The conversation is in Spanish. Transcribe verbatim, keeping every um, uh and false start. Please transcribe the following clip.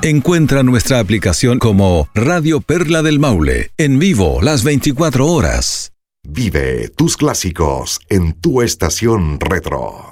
Encuentra nuestra aplicación como Radio Perla del Maule, en vivo las veinticuatro horas. Vive tus clásicos en tu estación retro.